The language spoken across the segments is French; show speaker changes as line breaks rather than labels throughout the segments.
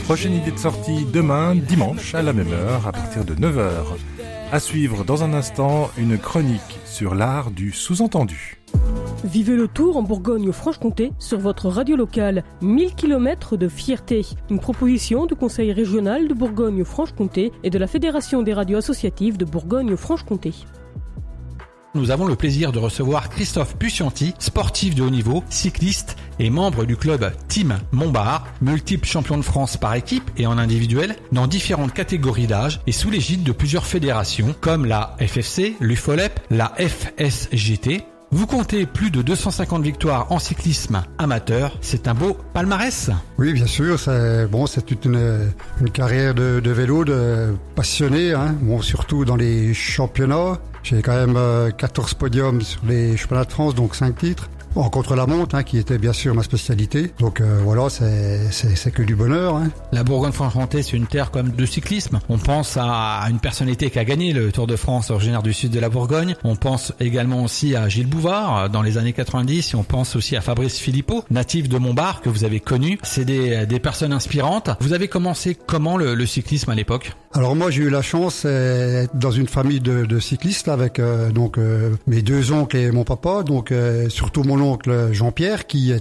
Prochaine idée de sortie demain, dimanche, à la même heure, à partir de 9 heures. À suivre dans un instant, une chronique sur l'art du sous-entendu.
Vivez le tour en Bourgogne-Franche-Comté sur votre radio locale. 1000 km de fierté. Une proposition du Conseil régional de Bourgogne-Franche-Comté et de la Fédération des radios associatives de Bourgogne-Franche-Comté.
Nous avons le plaisir de recevoir Christophe Puccianti, sportif de haut niveau, cycliste et membre du club Team Montbard, multiple champion de France par équipe et en individuel dans différentes catégories d'âge et sous l'égide de plusieurs fédérations comme la FFC, l'UFOLEP, la FSGT. Vous comptez plus de 250 victoires en cyclisme amateur. C'est un beau palmarès.
Oui, bien sûr. C'est toute une carrière de vélo, de passionné. Surtout dans les championnats. J'ai quand même 14 podiums sur les championnats de France, donc 5 titres. En contre-la-montre, qui était bien sûr ma spécialité. Donc voilà, c'est que du bonheur.
La Bourgogne-Franche-Comté, c'est une terre comme de cyclisme. On pense à une personnalité qui a gagné le Tour de France, originaire du sud de la Bourgogne. On pense également aussi à Gilles Bouvard dans les années 90. Et on pense aussi à Fabrice Philippot, natif de Montbard, que vous avez connu. C'est des personnes inspirantes. Vous avez commencé comment le cyclisme à l'époque ?
Alors moi, j'ai eu la chance d'être dans une famille de cyclistes avec mes deux oncles et mon papa. Donc surtout mon oncle Jean-Pierre qui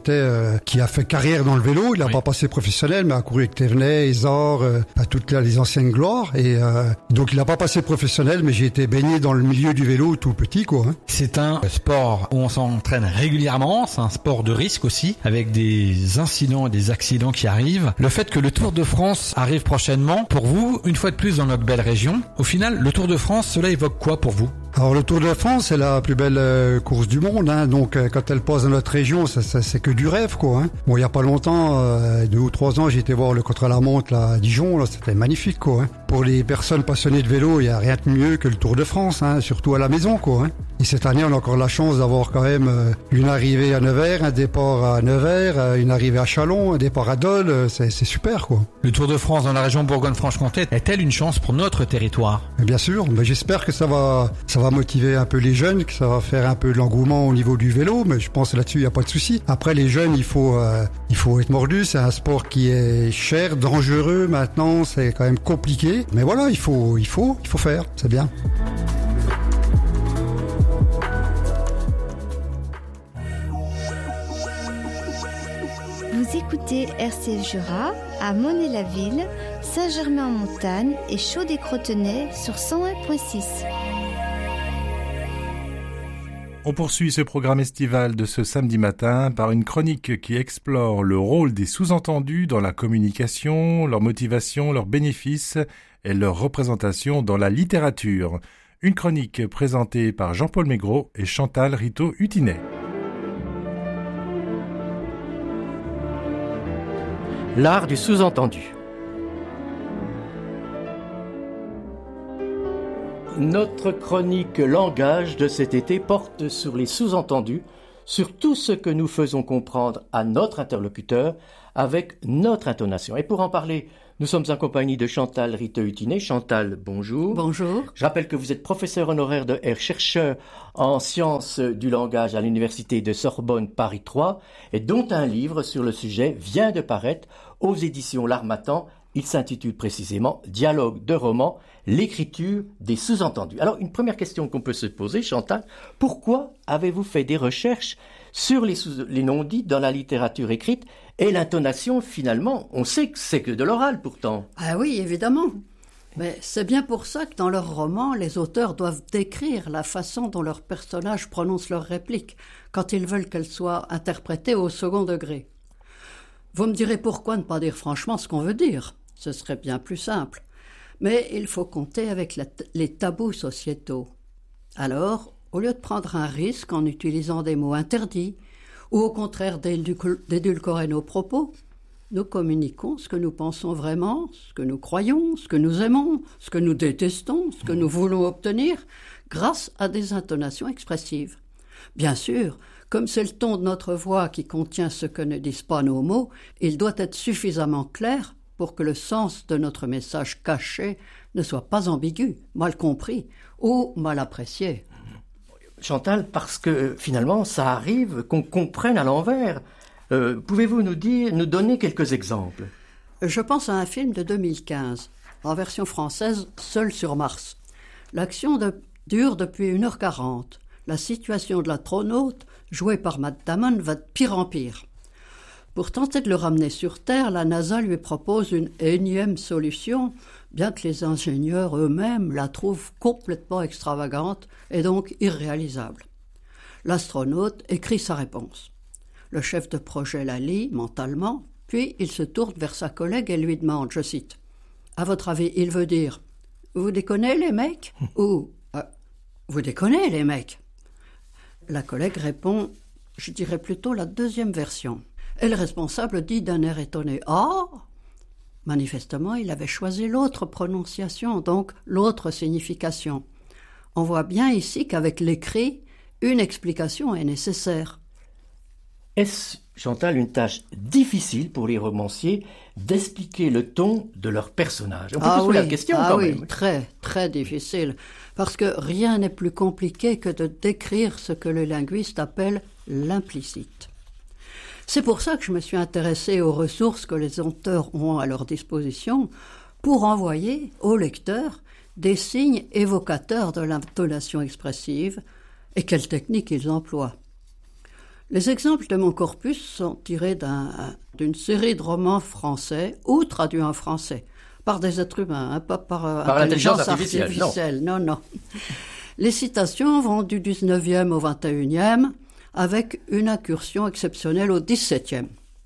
a fait carrière dans le vélo. Il n'a pas passé professionnel, mais a couru avec Thévenet, Isard, à toutes les anciennes gloires. Et donc il n'a pas passé professionnel, mais j'ai été baigné dans le milieu du vélo tout petit, quoi.
C'est un sport où on s'entraîne régulièrement. C'est un sport de risque aussi, avec des incidents et des accidents qui arrivent. Le fait que le Tour de France arrive prochainement, pour vous, une fois de plus dans notre belle région, au final, le Tour de France, cela évoque quoi pour vous ?
Alors le Tour de France, c'est la plus belle course du monde, donc quand elle passe dans notre région, c'est que du rêve, quoi. Bon, il y a pas longtemps, 2 ou 3 ans, j'ai été voir le contre-la-montre là, à Dijon, là, c'était magnifique, quoi. Pour les personnes passionnées de vélo, il y a rien de mieux que le Tour de France, surtout à la maison, quoi. Et cette année, on a encore la chance d'avoir quand même une arrivée à Nevers, un départ à Nevers, une arrivée à Châlons, un départ à Dole, c'est super, quoi.
Le Tour de France dans la région Bourgogne-Franche-Comté est-elle une chance pour notre territoire ?
Bien sûr, mais j'espère que ça va motiver un peu les jeunes, que ça va faire un peu de l'engouement au niveau du vélo, mais je pense que là-dessus, il n'y a pas de souci. Après, les jeunes, il faut être mordu, c'est un sport qui est cher, dangereux maintenant, c'est quand même compliqué. Mais voilà, il faut faire, c'est bien.
Vous écoutez RCF Jura à Monet-la-Ville, Saint-Germain-en-Montagne et Chaudet-Crotenay sur 101.6.
On poursuit ce programme estival de ce samedi matin par une chronique qui explore le rôle des sous-entendus dans la communication, leur motivation, leurs bénéfices et leur représentation dans la littérature. Une chronique présentée par Jean-Paul Maigret et Chantal Rittaud-Hutinet.
L'art du sous-entendu. Notre chronique langage de cet été porte sur les sous-entendus, sur tout ce que nous faisons comprendre à notre interlocuteur avec notre intonation. Et pour en parler, nous sommes en compagnie de Chantal Rittaud-Hutinet. Chantal, bonjour.
Bonjour.
Je rappelle que vous êtes professeur honoraire de R, chercheur en sciences du langage à l'université de Sorbonne Paris 3 et dont un livre sur le sujet vient de paraître aux éditions L'Harmattan. Il s'intitule précisément « Dialogue de roman, l'écriture des sous-entendus ». Alors, une première question qu'on peut se poser, Chantal, pourquoi avez-vous fait des recherches sur les non-dits dans la littérature écrite et l'intonation, finalement, on sait que c'est que de l'oral pourtant.
Ah oui, évidemment. Mais c'est bien pour ça que dans leurs romans, les auteurs doivent décrire la façon dont leurs personnages prononcent leurs répliques quand ils veulent qu'elles soient interprétées au second degré. Vous me direz pourquoi ne pas dire franchement ce qu'on veut dire ? Ce serait bien plus simple. Mais il faut compter avec les tabous sociétaux. Alors, au lieu de prendre un risque en utilisant des mots interdits, ou au contraire d'édulcorer nos propos, nous communiquons ce que nous pensons vraiment, ce que nous croyons, ce que nous aimons, ce que nous détestons, ce que nous voulons obtenir, grâce à des intonations expressives. Bien sûr, comme c'est le ton de notre voix qui contient ce que ne disent pas nos mots, il doit être suffisamment clair pour que le sens de notre message caché ne soit pas ambigu, mal compris ou mal apprécié.
Chantal, parce que finalement, ça arrive qu'on comprenne à l'envers. Pouvez-vous nous donner quelques exemples ?
Je pense à un film de 2015, en version française, Seul sur Mars. L'action dure depuis 1h40. La situation de l'astronaute, jouée par Matt Damon, va de pire en pire. Pour tenter de le ramener sur Terre, la NASA lui propose une énième solution, bien que les ingénieurs eux-mêmes la trouvent complètement extravagante et donc irréalisable. L'astronaute écrit sa réponse. Le chef de projet la lit mentalement, puis il se tourne vers sa collègue et lui demande, je cite, « À votre avis, il veut dire « Vous déconnez les mecs ?» ou « Vous déconnez les mecs ?» La collègue répond « Je dirais plutôt la deuxième version. » Et le responsable dit d'un air étonné « Ah !» Manifestement, il avait choisi l'autre prononciation, donc l'autre signification. On voit bien ici qu'avec l'écrit, une explication est nécessaire.
Est-ce, Chantal, une tâche difficile pour les romanciers d'expliquer le ton de leurs personnages? On peut se poser la question quand même.
Oui, très, très difficile. Parce que rien n'est plus compliqué que de décrire ce que le linguiste appelle l'implicite. C'est pour ça que je me suis intéressée aux ressources que les auteurs ont à leur disposition pour envoyer aux lecteurs des signes évocateurs de l'intonation expressive et quelles techniques ils emploient. Les exemples de mon corpus sont tirés d'une série de romans français ou traduits en français par des êtres humains, pas par
intelligence artificielle.
Non. Les citations vont du 19e au 21e avec une incursion exceptionnelle au 17e.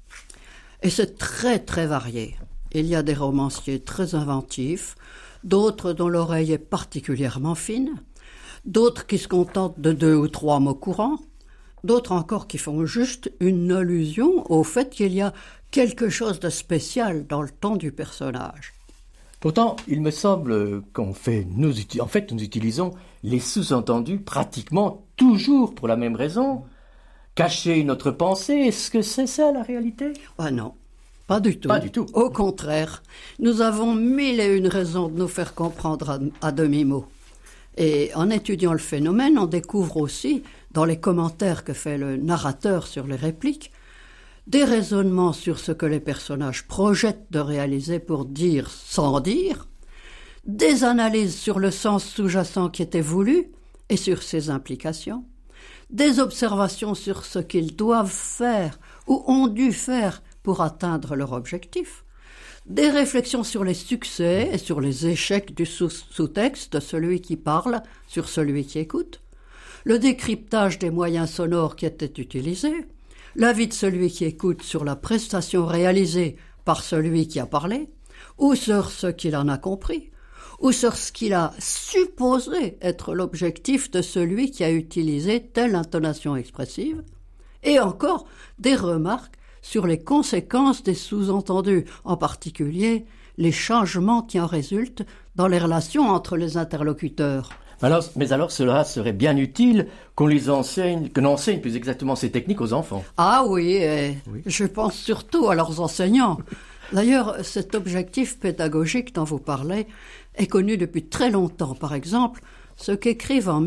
Et c'est très très varié. Il y a des romanciers très inventifs, d'autres dont l'oreille est particulièrement fine, d'autres qui se contentent de 2 ou 3 mots courants, d'autres encore qui font juste une allusion au fait qu'il y a quelque chose de spécial dans le ton du personnage.
Pourtant, il me semble nous utilisons les sous-entendus pratiquement toujours pour la même raison. Cacher notre pensée, est-ce que c'est ça la réalité?
Ah non, pas du tout.
Pas du tout.
Au contraire, nous avons 1001 raisons de nous faire comprendre à demi-mot. Et en étudiant le phénomène, on découvre aussi, dans les commentaires que fait le narrateur sur les répliques, des raisonnements sur ce que les personnages projettent de réaliser pour dire sans dire, des analyses sur le sens sous-jacent qui était voulu et sur ses implications, des observations sur ce qu'ils doivent faire ou ont dû faire pour atteindre leur objectif, des réflexions sur les succès et sur les échecs du sous-texte de celui qui parle sur celui qui écoute, le décryptage des moyens sonores qui étaient utilisés, l'avis de celui qui écoute sur la prestation réalisée par celui qui a parlé, ou sur ce qu'il en a compris, ou sur ce qu'il a supposé être l'objectif de celui qui a utilisé telle intonation expressive, et encore des remarques sur les conséquences des sous-entendus, en particulier les changements qui en résultent dans les relations entre les interlocuteurs.
Mais alors cela serait bien utile qu'on enseigne plus exactement ces techniques aux enfants.
Ah oui, je pense surtout à leurs enseignants. D'ailleurs, cet objectif pédagogique dont vous parlez est connu depuis très longtemps. Par exemple, ce qu'écrivent en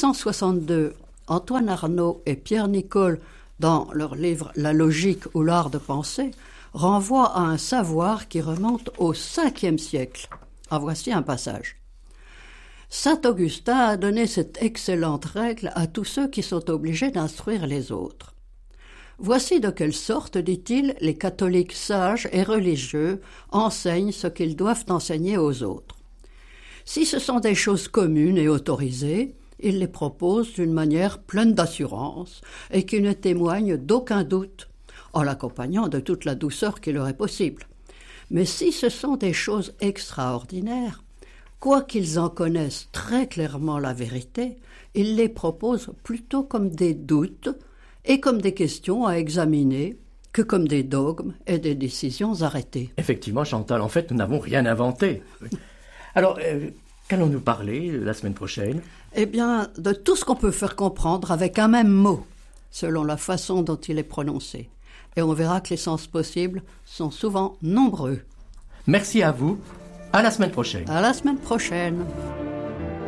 1662 Antoine Arnaud et Pierre Nicole dans leur livre « La logique ou l'art de penser » renvoie à un savoir qui remonte au 5e siècle. En voici un passage. Saint Augustin a donné cette excellente règle à tous ceux qui sont obligés d'instruire les autres. Voici de quelle sorte, dit-il, les catholiques sages et religieux enseignent ce qu'ils doivent enseigner aux autres. Si ce sont des choses communes et autorisées, ils les proposent d'une manière pleine d'assurance et qui ne témoigne d'aucun doute, en l'accompagnant de toute la douceur qui leur est possible. Mais si ce sont des choses extraordinaires, quoiqu'ils en connaissent très clairement la vérité, ils les proposent plutôt comme des doutes et comme des questions à examiner que comme des dogmes et des décisions arrêtées.
Effectivement, Chantal, en fait, nous n'avons rien inventé. Alors, qu'allons-nous parler la semaine prochaine?
Eh bien, de tout ce qu'on peut faire comprendre avec un même mot, selon la façon dont il est prononcé. Et on verra que les sens possibles sont souvent nombreux.
Merci à vous. À la semaine prochaine.
À la semaine prochaine.